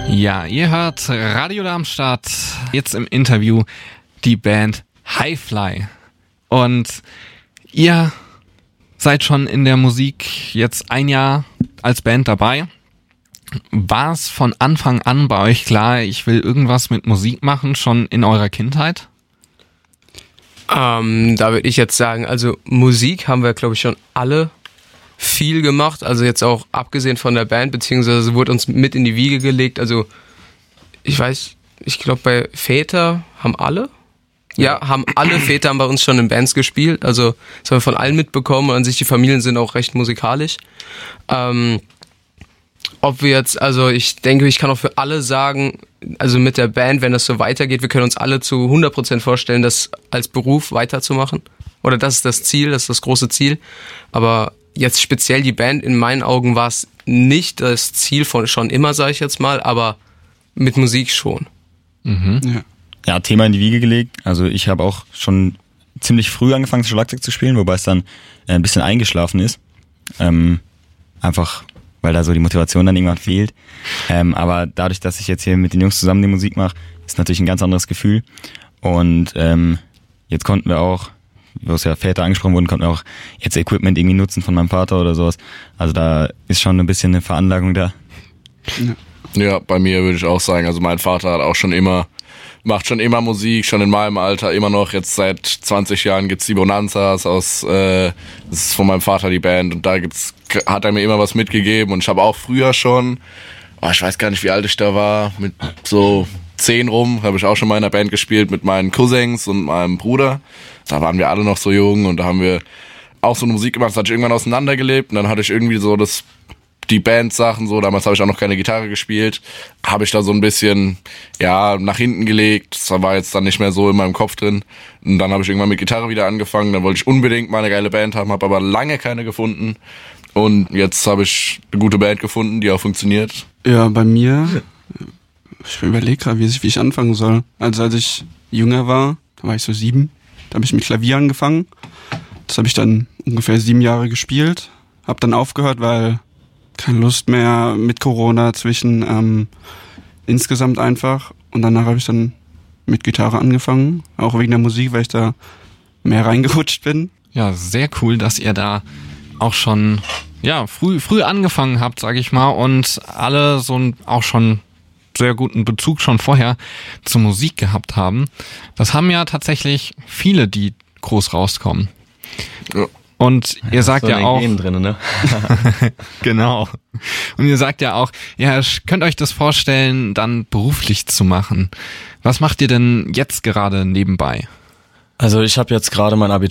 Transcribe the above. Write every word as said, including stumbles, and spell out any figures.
Ja, ihr hört Radio Darmstadt, jetzt im Interview die Band Highfly. Und ihr seid schon in der Musik jetzt ein Jahr als Band dabei. War es von Anfang an bei euch klar, ich will irgendwas mit Musik machen, schon in eurer Kindheit? Ähm, da würde ich jetzt sagen, also Musik haben wir, glaube ich, schon alle viel gemacht, also jetzt auch abgesehen von der Band, beziehungsweise wurde uns mit in die Wiege gelegt, also ich weiß, ich glaube bei Väter haben alle, ja, haben alle Väter haben bei uns schon in Bands gespielt, also das haben wir von allen mitbekommen und an sich die Familien sind auch recht musikalisch. Ähm, ob wir jetzt, also ich denke, ich kann auch für alle sagen, also mit der Band, wenn das so weitergeht, wir können uns alle zu hundert Prozent vorstellen, das als Beruf weiterzumachen. Oder das ist das Ziel, das ist das große Ziel. Aber jetzt speziell die Band, in meinen Augen war es nicht das Ziel von schon immer, sage ich jetzt mal, aber mit Musik schon. Mhm. Ja. ja, Thema in die Wiege gelegt. Also ich habe auch schon ziemlich früh angefangen, Schlagzeug zu spielen, wobei es dann ein bisschen eingeschlafen ist. Ähm, einfach... weil da so die Motivation dann irgendwann fehlt. Ähm, aber dadurch, dass ich jetzt hier mit den Jungs zusammen die Musik mache, ist natürlich ein ganz anderes Gefühl. Und ähm, jetzt konnten wir auch, wo es ja Väter angesprochen wurden, konnten wir auch jetzt Equipment irgendwie nutzen von meinem Vater oder sowas. Also da ist schon ein bisschen eine Veranlagung da. Ja, ja, bei mir würde ich auch sagen, also mein Vater hat auch schon immer, macht schon immer Musik, schon in meinem Alter immer noch. Jetzt seit zwanzig Jahren gibt's die Bonanzas aus, äh, das ist von meinem Vater die Band und da gibt's, hat er mir immer was mitgegeben und ich habe auch früher schon, oh, ich weiß gar nicht, wie alt ich da war, mit so zehn rum, habe ich auch schon mal in einer Band gespielt mit meinen Cousins und meinem Bruder. Da waren wir alle noch so jung und da haben wir auch so eine Musik gemacht, das hatte ich irgendwann auseinandergelebt und dann hatte ich irgendwie so das die Bandsachen so, damals habe ich auch noch keine Gitarre gespielt, habe ich da so ein bisschen, ja, nach hinten gelegt, das war jetzt dann nicht mehr so in meinem Kopf drin und dann habe ich irgendwann mit Gitarre wieder angefangen, dann wollte ich unbedingt mal eine geile Band haben, habe aber lange keine gefunden und jetzt habe ich eine gute Band gefunden, die auch funktioniert. Ja, bei mir, ich überlege gerade, wie ich, wie ich anfangen soll. Also als ich jünger war, da war ich so sieben, da habe ich mit Klavier angefangen, das habe ich dann ungefähr sieben Jahre gespielt, habe dann aufgehört, weil keine Lust mehr mit Corona zwischen ähm, insgesamt einfach. Und danach habe ich dann mit Gitarre angefangen, auch wegen der Musik, weil ich da mehr reingerutscht bin. Ja, sehr cool, dass ihr da auch schon ja früh früh angefangen habt, sage ich mal, und alle so einen auch schon sehr guten Bezug schon vorher zur Musik gehabt haben. Das haben ja tatsächlich viele, die groß rauskommen. Ja. Und ihr sagt so ja auch, drin, ne? genau. Und ihr sagt ja auch, ja, könnt euch das vorstellen, dann beruflich zu machen. Was macht ihr denn jetzt gerade nebenbei? Also ich habe jetzt gerade mein Abitur